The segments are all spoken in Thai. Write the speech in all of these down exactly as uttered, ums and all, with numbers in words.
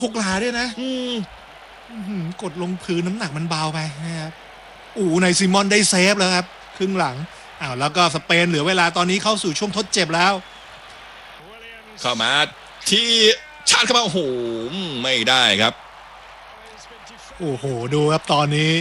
หกหลาด้วยนะอืมกดลงพื้นน้ำหนักมันเบาไปนะครับอู๋ในซิมอนได้เซฟแล้วครับครึ่งหลังอ้าวแล้วก็สเปนเหลือเวลาตอนนี้เข้าสู่ช่วงทดเจ็บแล้วเข้ามาที่ชาร์จเข้ามาโอ้โหไม่ได้ครับโอ้โหดูครับตอนนี้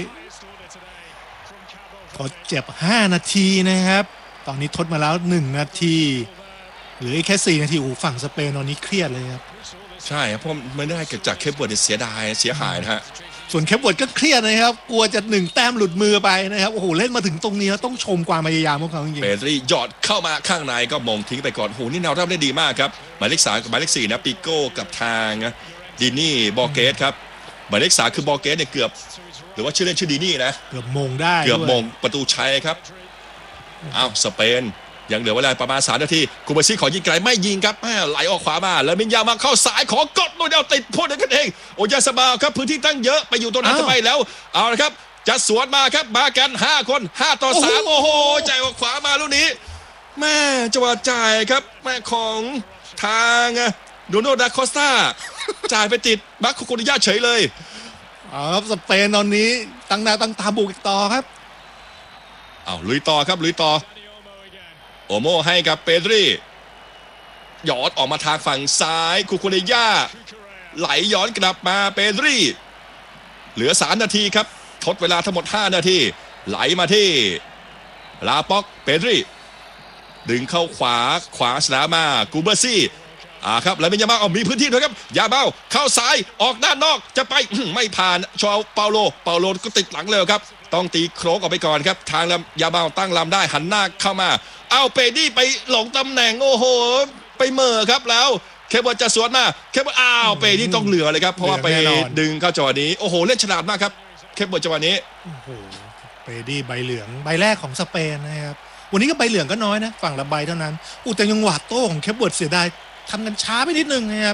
ทดเจ็บห้านาทีนะครับตอนนี้ทดมาแล้วหนึ่งนาทีหรือแค่สี่นาทีโอ้ฝั่งสเปนตอนนี้เครียดเลยครับใช่ครับเพราะไม่ได้เกิดจากเคปเวิร์ดเสียดายเสียหายนะฮะส่วนเคปเวิร์ดก็เครียดนะครับกลัวจะหนึ่งแต้มหลุดมือไปนะครับโอ้โหเล่นมาถึงตรงนี้แล้วต้องชมความพยายามของเขาจริงๆเปดรีหยอดเข้ามาข้างในก็มงทิ้งไปก่อนโอ้โหนี่แนวรับได้ดีมากครับหมายเลขสามกับหมายเลขสี่นะปิโก้กับทางดินี่บอร์เกสครับหมายเลขสามคือบอร์เกสเนี่ยเกือบหรือว่าชื่อเล่นชื่อดินี่นะเกือบมงได้เกือบมงประตูชัยครับอ้าวสเปนยังเหลือเวลาประมาณสามนาทีคูเบซี่ขอยิงไกลไม่ยิงครับไหลออกขวามาแล้วมินยามาเข้าสายขอกดโดยเดียวติดโทษเด็กกันเองโอยาสบาครับพื้นที่ตั้งเยอะไปอยู่ตรงนั้นทำไมแล้วเอาละครับจะสวนมาครับมากันห้าคนห้าต่อสามโอ้โหจ่ายออกขวามาลูกนี้แม่จังหวะจ่ายครับแม่ของทางโดโนดาคอสตาจ่ายไปติดบัคโคโคนิยาเฉยเลยเอาครับสเปนตอนนี้ตั้งหน้าตั้งตาบุกอีกต่อครับเอาลุยต่อครับลุยต่อโอโมให้กับเปดรีหยอดออกมาทางฝั่งซ้ายคูคูเนย่าไหลย้อนกลับมาเปดรีเหลือสามนาทีครับทดเวลาทั้งหมดห้านาทีไหลมาที่ลาป็อกเปดรีดึงเข้าขวาขวาสนามมากูเบอร์ซี่อ่าครับแล้วเป็นยามาเอามีพื้นที่ด้วยครับยาเบ้าเข้าซ้ายออกด้านนอกจะไปไม่ผ่านชอเปาโลเปาโลก็ติดหลังเลยครับต้องตีโครกออกไปก่อนครับทางลำยาเบ้าตั้งลำได้หันหน้าเข้ามาเอาเปดี้ไปหลงตำแหน่งโอ้โหไปเมื่อครับแล้วเคเบิลจะสวนมาเคเบิลอ้าวเปดี้ต้องเหลือเลยครับเพราะว่าไปดึงเข้าจังหวะนี้โอ้โหเล่นฉลาดมากครับเคเบิลจังหวะนี้โอ้โหเปดี้ใบเหลืองใบแรกของสเปนนะครับวันนี้ก็ใบเหลืองก็น้อยนะฝั่งละใบเท่านั้นอู้แต่ยังหวาดโต้ของเคเบิลเสียดายทำกันช้าไปนิดนึงนะครับ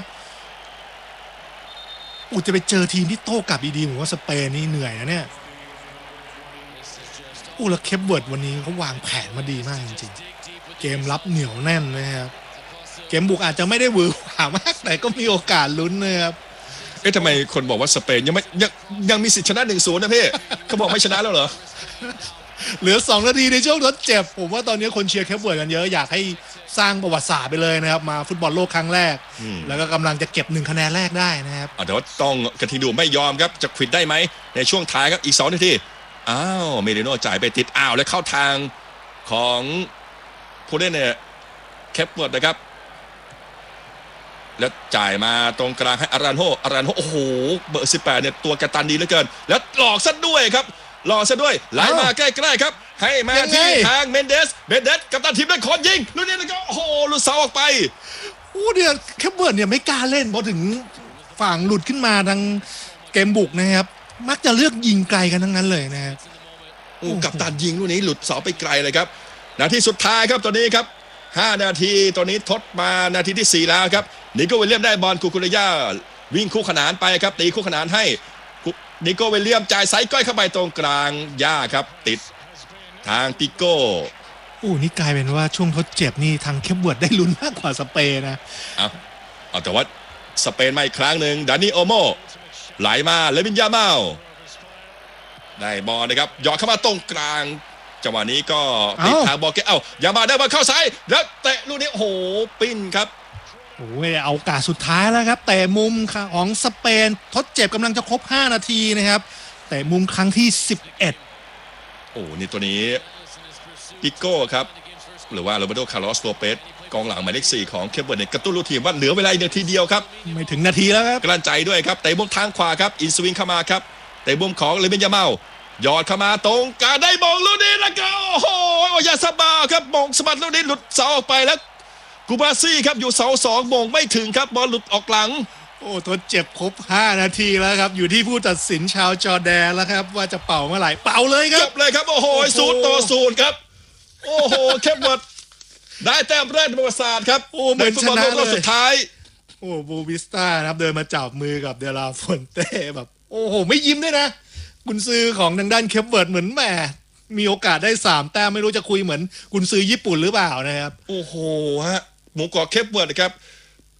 อู้จะไปเจอทีมที่โต้กลับดีๆผมว่าสเปนนี่เหนื่อยนะเนี่ยอู้แล้วเคปเวิร์ดวันนี้เขาวางแผนมาดีมากจริงๆเกมรับเหนียวแน่นนะครับเกมบุกอาจจะไม่ได้หวือหวามากแต่ก็มีโอกาสลุ้นนะครับเอ๊ะทำไมคนบอกว่าสเปนยังไม่ยังยังมีสิทธิชนะ หนึ่งศูนย์ นะพี่เขาบอกไม่ชนะแล้วเหรอเหลือสองนาทีในช่วงทดเจ็บผมว่าตอนนี้คนเชียร์เคปเวิร์ดกันเยอะอยากให้สร้างประวัติศาสตร์ไปเลยนะครับมาฟุตบอลโลกครั้งแรกแล้วก็กำลังจะเก็บหนึ่งคะแนนแรกได้นะครับแต่ว่าต้องกระทิงดูไม่ยอมครับจะควิดได้ไหมในช่วงท้ายครับอีกสองนาทีอ้าวเมเดโน่จ่ายไปติดอ้าวแล้วเข้าทางของผู้เล่นเนี่ยเคปเวิร์ดนะครับแล้วจ่ายมาตรงกลางให้อารันโฮอารันโฮโอ้โหเบอร์สิบแปดเนี่ยตัวกระตันดีเหลือเกินแล้วหลอกซะด้วยครับหลอกซะด้วยไหลมาใกล้ๆครับให้มาที่ทางเมนเดสเมนเดสกัปตันทีมได้ขอยิงลูกนี้แล้วก็โอ้โหลุดเสาออกไปโอ้เดี๋ยวเคปเวิร์ดเนี่ยไม่กล้าเล่นพอถึงฝั่งหลุดขึ้นมาทางเกมบุกนะครับมักจะเลือกยิงไกลกันทั้งนั้นเลยนะครับโอ้กัปตันยิงลูกนี้หลุดเสาไปไกลเลยครับนาทีสุดท้ายครับตอนนี้ครับห้านาทีตอนนี้ทดมานาทีที่สี่แล้วครับนิโก้วิลเลียมได้บอลคูคูเรย่าวิ่งคู่ขนานไปครับตีคู่ขนานให้นิโก้วิลเลียมจ่ายไซส์ก้อยเข้าไปตรงกลางย่าครับติดทางปิโก้โอ้นี่กลายเป็นว่าช่วงทดเจ็บนี่ทางเคปเวิร์ดได้ลุ้นมากกว่าสเปนนะเอาเอาแต่ว่าสเปนมาอีกครั้งหนึ่งดานิโอโมไหลมาเลวินยาเมาได้บอลนะครับหยอดเข้ามาตรงกลางจังหวะนี้ก็ติดทางบอลเกตเอ้ายามาได้บอลเข้าซ้ายแล้วเตะลูกนี้โอ้โหปิ้นครับโอ้ยเอาโอกาสสุดท้ายแล้วครับแต่มุมของสเปนทดเจ็บกำลังจะครบห้านาทีนะครับแต่มุมครั้งที่สิบเอ็ดโอ้นี่ตัวนี้ปิโก้ครับหรือว่าโรเบโตคาร์ลอสโลเปสกองหลังหมายเลขสี่ของเคปเวิร์ดเนี่ยกระตุ้นลูกทีมว่าเหลือเวลาอีกนาทีเดียวครับไม่ถึงนาทีแล้วครับกลั่นใจด้วยครับเตะมุมทางขวาครับอินสวิงเข้ามาครับเตะมุมของเลเบนยาเมาหยอดเข้ามาตรงกลางได้มงลูกนี้แล้วก็โอ้โหยาซาบาครับมงสมัดลูกนี้หลุดเสาออกไปแล้วกูบาซี่ครับอยู่เสาสองมงไม่ถึงครับบอลหลุดออกหลังโอ้ทดเจ็บครบห้านาทีแล้วครับอยู่ที่ผู้ตัดสินชาวจอร์แดนแล้วครับว่าจะเป่าเมื่อไหร่เป่าเลยครับจบเลยครับโอ้โหศูนย์ต่อศูนย์ครับโอ้โหเคปเวิร์ดได้แต้มแรกในประวัติศาสตร์ครับโอ้เหมือนชนะเลยสุดท้ายโอ้บูบิสต้านะครับเดินมาจับมือกับเดลาฟอนเต้แบบโอ้โหไม่ยิ้มด้วยนะกุนซือของทางด้านเคปเวิร์ดเหมือนแหมมีโอกาสได้สามแต้มไม่รู้จะคุยเหมือนกุนซือญี่ปุ่นหรือเปล่านะครับโอ้โหฮะหมูกรอบเคปเวิร์ดนะครับ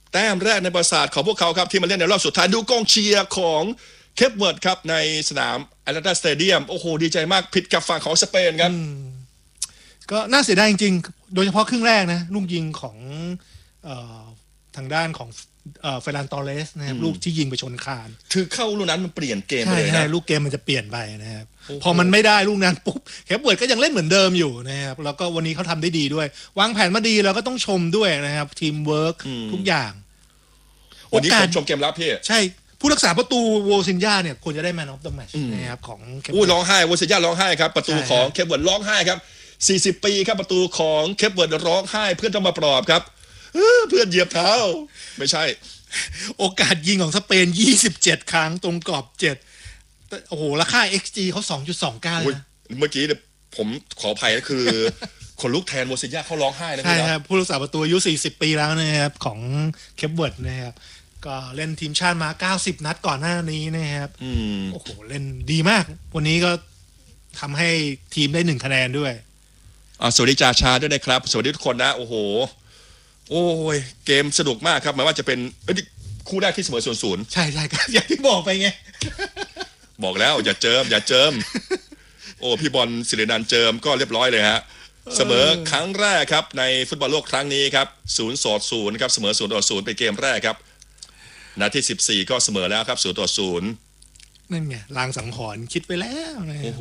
แต้มแรกในประวัติศาสตร์ของพวกเขาครับที่มาเล่นในรอบสุดท้ายดูกองเชียร์ของเคปเวิร์ดครับในสนามแอตแลนตาสเตเดียมโอ้โหดีใจมากผิดกับฝั่งของสเปนครับก็น่าเสียดายจริงๆโดยเฉพาะครึ่งแรกนะลูกยิงของเอ่อทางด้านของเอ่อเฟรนันตอเรสนะครับลูกที่ยิงไปชนคานถือเข้าลูกนั้นมันเปลี่ยนเกมไปเลยนะลูกเกมมันจะเปลี่ยนไปนะครับพอมันไม่ได้ลูกนั้นปุ๊บเคปเวิร์ดก็ยังเล่นเหมือนเดิมอยู่นะครับแล้วก็วันนี้เขาทำได้ดีด้วยวางแผนมาดีแล้วก็ต้องชมด้วยนะครับทีมเวิร์กทุกอย่างวันนี้ผมชมเกมรับพี่ใช่ผู้รักษาประตูโวซินญาเนี่ยควรจะได้แมนออฟเดอะแมตช์นะครับของอุ้ยร้องไห้โวซินญาร้องไห้ครับประตูของเคปเวิร์ดร้องไห้ครับสี่สิบปีครับประตูของเคปเวิร์ดร้องไห้เพื่อนต้องมาปลอบครับเพื่อนเหยียบเท้าไม่ใช่โอกาสยิงของสเปนยี่สิบเจ็ดครั้งตรงกรอบเจ็ดโอ้โหราคา เอ็กซ์ จี เขา สองจุดสองเก้า เลยนะเมื่อกี้เนี่ยผมขออภัยก็คือคนลุกแทนโวซินญาเขาร้องไห้นะใช่ครับผู้รักษาประตูอายุสี่สิบปีแล้วนะครับของเคปเวิร์ดนะครับก็เล่นทีมชาติมาเก้าสิบนัดก่อนหน้านี้นะครับโอ้โหเล่นดีมากวันนี้ก็ทำให้ทีมได้หนึ่งคะแนนด้วยสวัสดีจ่าชาด้วยนะครับสวัสดีทุกคนนะโอ้โหโอ้ยเกมสนุกมากครับหมายว่าจะเป็นคู่แรกที่เสมอศูนย์ศูนย์ใช่ใช่ครับอย่างที่บอกไปไงบอกแล้วอย่าเจิมอย่าเจิมโอ้พี่บอลศิรินันท์เจิมก็เรียบร้อยเลยฮะเสมอครั้งแรกครับในฟุตบอลโลกครั้งนี้ครับศูนย์ต่อศูนย์ครับเสมอศูนย์ต่อศูนย์เป็นเกมแรกครับนาทีสิบสี่ก็เสมอแล้วครับศูนย์ต่อศูนย์นั่นไงลางสังหรณ์คิดไปแล้วนะโอ้โห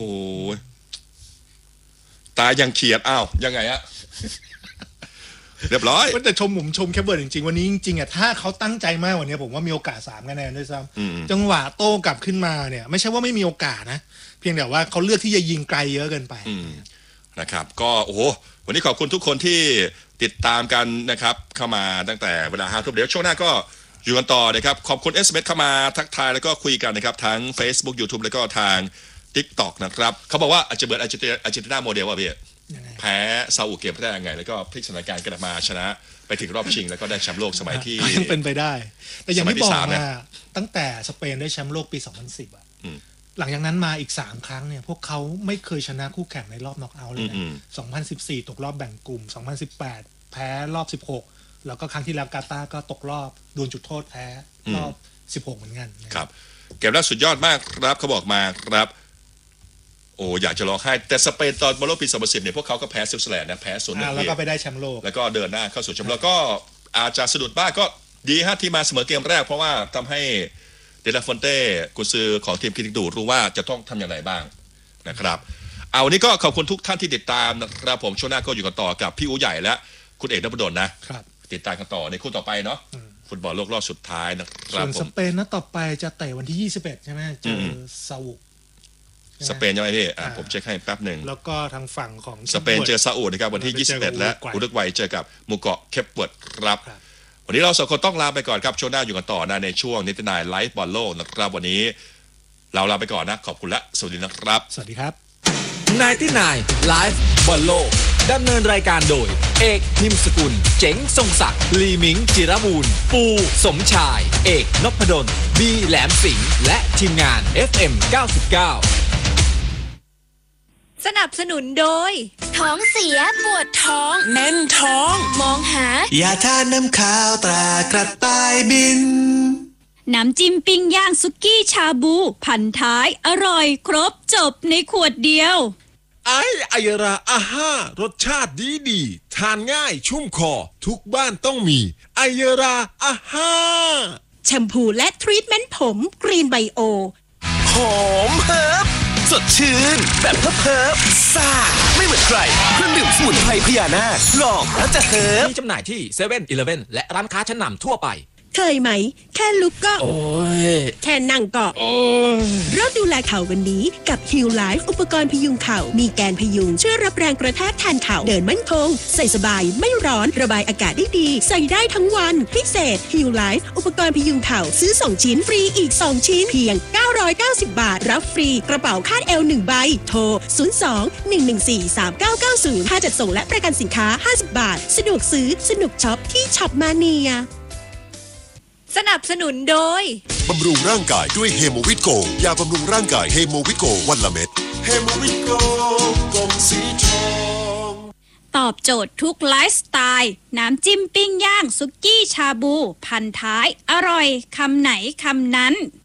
ตายังเขียดอ้าวยังไงฮะเรียบร้อยแต่ชมผมชมแคปเวิร์ดจริงๆวันนี้จริงๆอ่ะถ้าเขาตั้งใจมากกว่านี้ผมว่ามีโอกาสสามคะแนนด้วยซ้ำจังหวะโต้กลับขึ้นมาเนี่ยไม่ใช่ว่าไม่มีโอกาสนะเพียงแต่ว่าเขาเลือกที่จะยิงไกลเยอะเกินไปนะครับก็โอ้โหวันนี้ขอบคุณทุกคนที่ติดตามกันนะครับเข้ามาตั้งแต่เวลาห้าทุ่มเดี๋ยวช่วงหน้าก็อยู่กันต่อนะครับขอบคุณ เอส เอ็ม เอส เข้ามาทักทายแล้วก็คุยกันนะครับทั้ง Facebook YouTube แล้วก็ทาง TikTok นะครับเขาบอกว่าอาจจะเบิร์ดอาร์เจนตินาอาร์เจนตินาโมเดลว่ะพี่แพ้ซาอุเกมได้ยังไงแล้วก็พลิกสถานการณ์กลับมาชนะไปถึงรอบชิงแล้วก็ได้แชมป์โลกสมัยที่ยังเป็นไปได้แต่อย่างที่บอกมาตั้งแต่สเปนได้แชมป์โลกปีสองพันสิบอ่ะหลังจากนั้นมาอีกสามครั้งเนี่ยพวกเขาไม่เคยชนะคู่แข่งในรอบน็อกเอาท์เลยนะสองพันสิบสี่ตกรอบแบ่งกลุ่มสองพันสิบแปดแพ้รอบสิบหกแล้วก็ครั้งที่แล้วกาตาร์ก็ตกรอบโดนจุดโทษแพ้รอบสิบหกเหมือนกันครับเกมแรกสุดยอดมากครับเขาบอกมาครับโอ้อยากจะร้องไห้แต่สเปนตอนบอลโลกปีสองพันสิบเนี่ยพวกเขาก็แพ้สวิตเซอร์แลนด์นะแพ้ศูนย์หนึ่งแล้วก็ไปได้แชมป์โลกแล้วก็เดินหน้าเข้าสู่แชมป์โลกก็อาจจะสะดุดบ้างก็ดีฮะที่มาเสมอเกมแรกเพราะว่าทำให้เดลาฟอนเต้กุนซือของทีมคิงดูรู้ว่าจะต้องทำอย่างไรบ้างนะครับเอาวันนี้ก็ขอบคุณทุกท่านที่ติดตามนะครับผมช่วงหน้าก็อยู่กันต่อกับพี่อู๋ใหญ่และคุณเอกนพดลนะครับติดตามกันต่อในคู่ต่อไปเนาะฟุตบอลโลกรอบสุดท้ายนะครับส่วนสเปนนัดต่อไปจะเตะวันที่ยี่สิบเอ็ดใช่ไหมเจอซาอุสเปนใช่ไหมพี่อ่าผมเช็คให้แป๊บหนึ่งแล้วก็ทางฝั่งของสเปนเจอซาอุนะครับวันที่ยี่สิบเอ็ดและอุรุกวัยเจอกับมูเกาะเคปเวิร์ดครับวันนี้เราสองคนต้องลาไปก่อนครับช่วงหน้าอยู่กันต่อนะในช่วงนิตินายไลฟ์บอลโลกนะครับวันนี้เราลาไปก่อนนะขอบคุณและสวัสดีนะครับสวัสดีครับนิตินายไลฟ์บอลโลกดำเนินรายการโดยเอกนิมสกุลเจ๋งทรงศักดิ์ลีมิงจิรบูรณ์ปูสมชายเอกนพดลบีแหลมสิงห์และทีมงาน เอฟ เอ็ม เก้าสิบเก้าสนับสนุนโดยท้องเสียปวดท้องแน่นท้องมองหายาทานน้ำข้าวตรากระต่ายบินน้ำจิ้มปิ้งย่างสุกี้ชาบูพันท้ายอร่อยครบจบในขวดเดียวไอไอยราอาห้ารสชาติดีดีทานง่ายชุ่มคอทุกบ้านต้องมีไอยราอาห้าแชมพูและทรีทเมนต์ผมกรีนไบโอหอมเฮิร์บสดชื่นแบบเพิบเพิบซ่าไม่เหมือนใครเครื่องดื่มสมุนไพรพญานาคลองแล้วจะเฮิร์บมีจำหน่ายที่เซเว่นอีเลฟเว่นและร้านค้าชั้นนำทั่วไปเคยไหมแค่ลุกก็โอ้ยแค่นั่งก็โอ้ยเริ่มดูแลเข่าวันนี้กับ Heal Life อุปกรณ์พยุงเข่ามีแกนพยุงช่วยรับแรงกระแทกแทนเข่าเดินมั่นคงใส่สบายไม่ร้อนระบายอากาศได้ดีใส่ได้ทั้งวันพิเศษ Heal Life อุปกรณ์พยุงเข่าซื้อสองชิ้นฟรีอีกสองชิ้นเพียงเก้าร้อยเก้าสิบบาทรับฟรีกระเป๋าคาดเอวหนึ่งใบโทรศูนย์ สอง หนึ่ง หนึ่ง สี่ สาม เก้า เก้า ศูนย์ค่าจัดส่งและประกันสินค้าห้าสิบบาทสะดวกซื้อสนุกช็อปที่ช็อปมาเนียสนับสนุนโดยบำรุงร่างกายด้วยเฮโมวิตโกยาบำรุงร่างกายเฮโมวิตโกวันละเม็ดเฮโมวิตโกกลมสีทองตอบโจทย์ทุกไลฟ์สไตล์น้ำจิ้มปิ้งย่างสุกี้ชาบูพันท้ายอร่อยคำไหนคำนั้น